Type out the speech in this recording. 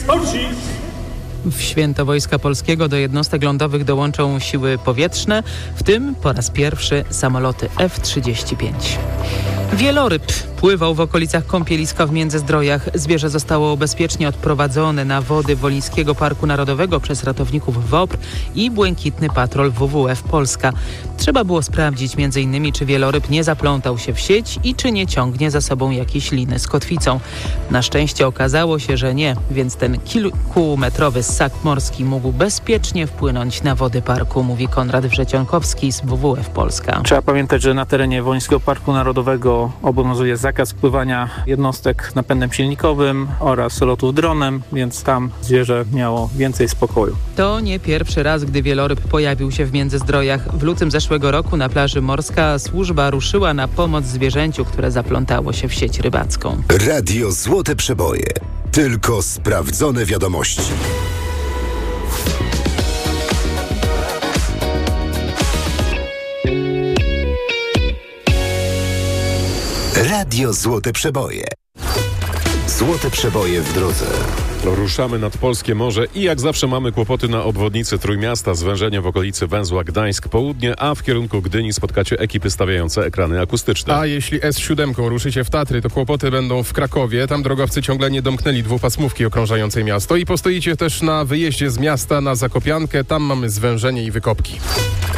W święto Wojska Polskiego do jednostek lądowych dołączą siły powietrzne, w tym po raz pierwszy samoloty F-35. Wieloryb pływał w okolicach kąpieliska w Międzyzdrojach. Zwierzę zostało bezpiecznie odprowadzone na wody Wolińskiego Parku Narodowego przez ratowników WOPR i Błękitny Patrol WWF Polska. Trzeba było sprawdzić m.in. czy wieloryb nie zaplątał się w sieć i czy nie ciągnie za sobą jakiejś liny z kotwicą. Na szczęście okazało się, że nie, więc ten kilkumetrowy ssak morski mógł bezpiecznie wpłynąć na wody parku, mówi Konrad Wrzecionkowski z WWF Polska. Trzeba pamiętać, że na terenie Wolińskiego Parku Narodowego obowiązuje zakaz pływania jednostek napędem silnikowym oraz lotów dronem, więc tam zwierzę miało więcej spokoju. To nie pierwszy raz, gdy wieloryb pojawił się w Międzyzdrojach. W lutym zeszłego roku na plaży Morska służba ruszyła na pomoc zwierzęciu, które zaplątało się w sieć rybacką. Radio Złote Przeboje. Tylko sprawdzone wiadomości. Radio Złote Przeboje. Złote Przeboje w drodze. Ruszamy nad polskie morze i jak zawsze mamy kłopoty na obwodnicy Trójmiasta, zwężenie w okolicy węzła Gdańsk-Południe, a w kierunku Gdyni spotkacie ekipy stawiające ekrany akustyczne. A jeśli S7 ruszycie w Tatry, to kłopoty będą w Krakowie. Tam drogowcy ciągle nie domknęli dwupasmówki okrążającej miasto i postoicie też na wyjeździe z miasta na Zakopiankę. Tam mamy zwężenie i wykopki.